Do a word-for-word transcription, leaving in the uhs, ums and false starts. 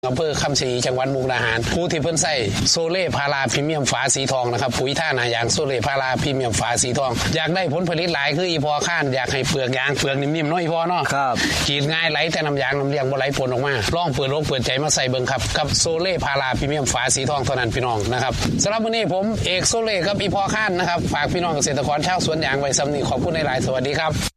อำเภอคำศรีจังหวัดมุกดาหารผู้ที่เพิ่นใส่โซเล่พาราพรีเมียมฝาสีทองนะครับปุ๋ยท่าหนายางโซเล่พาราพรีเมียมฝาสีทองอยากได้ผลผลิตหลายคืออีพอข้านอยากให้เปลือกยางเปลือกนิ่มๆน้อยพอเนาะครับกรีดง่ายไหลแต่น้ำยางน้ำเลี้ยงบ่ไหลปนออกมาลองเปิดโลกเปิดใจมาใส่เบิ่งครับกับโซเล่พาราพรีเมียมฝาสีทองเท่านั้นพี่น้องนะครับสำหรับวันนี้ผมเอกโซเล่กับอีพอข้านนะครับฝากพี่น้องเกษตรกรชาวสวนยางไว้สำนี้ขอบคุณหลายๆสวัสดีครับ